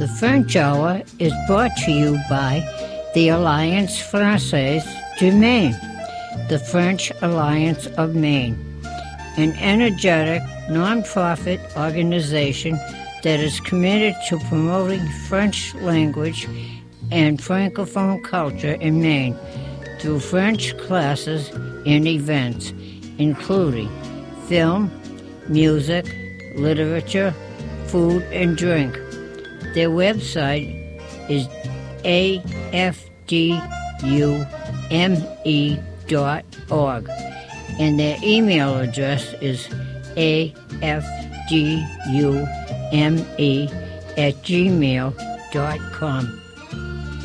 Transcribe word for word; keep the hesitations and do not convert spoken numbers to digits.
The French Hour is brought to you by the Alliance Française du Maine, the French Alliance of Maine, an energetic, non-profit organization that is committed to promoting French language and Francophone culture in Maine through French classes and events, including film, music, literature, food, and drink. Their website is a f d u m e dot org, and their email address is a f d u m e at gmail dot com.